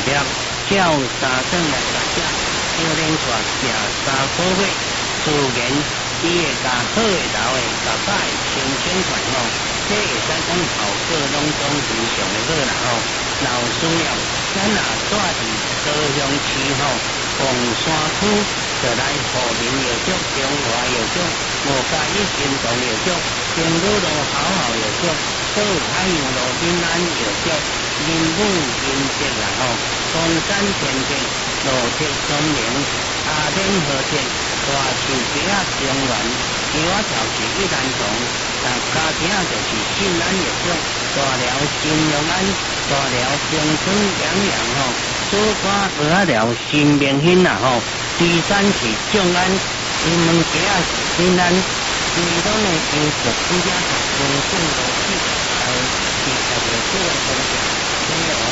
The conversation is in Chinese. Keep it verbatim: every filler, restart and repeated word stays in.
业，照三顿来大家，少年带行三个月，自然伊会甲好诶老诶，甲歹诶轻轻款吼，这会使讲效果拢总非常诶好啦吼。若有需要，咱若住伫高雄市吼，凤山区就来和平药局、中华药局、无介意心动药局、平鲁路好好药局、倒海洋路平安药局、林武金捷啦吼，中山天捷、路铁松明、阿联和捷、大树街啊中原、旗仔桥是一兰堂，但加听就是信安药局、大寮新隆安、大寮中村洋洋吼，主管二寮新明兴啦吼，第三是众安，新门街啊是新安，其中的因属之家中正路四，还有第十个这个东西，没有。